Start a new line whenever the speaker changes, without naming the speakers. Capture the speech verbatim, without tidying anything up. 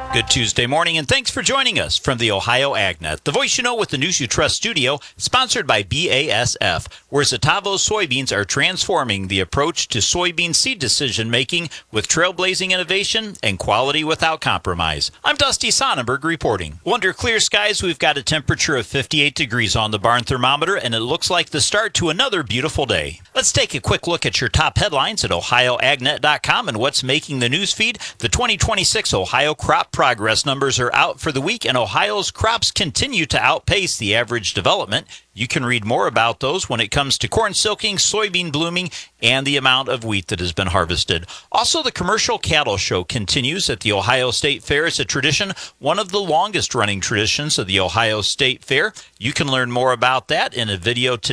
Good Tuesday morning, and thanks for joining us from the Ohio AgNet, the voice you know with the news you trust studio, sponsored by B A S F, where Zetavo soybeans are transforming the approach to soybean seed decision-making with trailblazing innovation and quality without compromise. I'm Dusty Sonnenberg reporting. Well, under clear skies, we've got a temperature of fifty-eight degrees on the barn thermometer, and it looks like the start to another beautiful day. Let's take a quick look at your top headlines at ohio ag net dot com and what's making the news feed. The twenty twenty-six Ohio crop progress numbers are out for the week, and Ohio's crops continue to outpace the average development. You can read more about those when it comes to corn silking, soybean blooming, and the amount of wheat that has been harvested. Also, the commercial cattle show continues at the Ohio State Fair. It's a tradition, one of the longest running traditions of the Ohio State Fair. You can learn more about that in a video today.